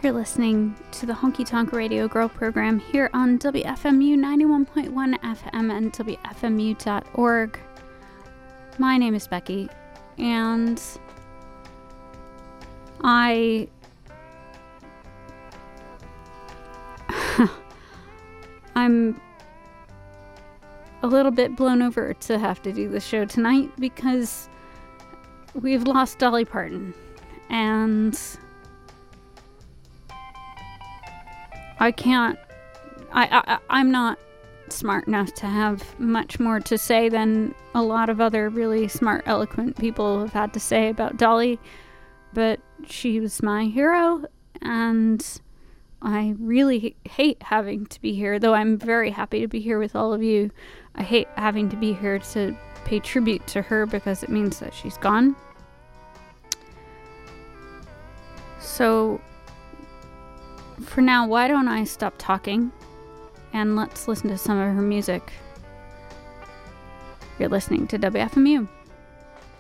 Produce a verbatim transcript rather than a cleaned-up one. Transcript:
You're listening to the Honky Tonk Radio Girl program here on W F M U ninety-one point one F M and W F M U dot org. My name is Becky, and I... I'm a little bit blown over to have to do the show tonight because we've lost Dolly Parton, and I can't, I, I, I'm not smart enough to have much more to say than a lot of other really smart, eloquent people have had to say about Dolly, but she was my hero, and I really hate having to be here, though I'm very happy to be here with all of you. I hate having to be here to pay tribute to her because it means that she's gone. So, for now, why don't I stop talking and let's listen to some of her music. You're listening to W F M U.